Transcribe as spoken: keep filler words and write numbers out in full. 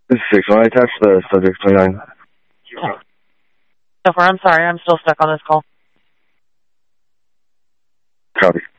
This is six. When I attach the subject twenty-nine. So far, I'm sorry. I'm still stuck on this call. Copy.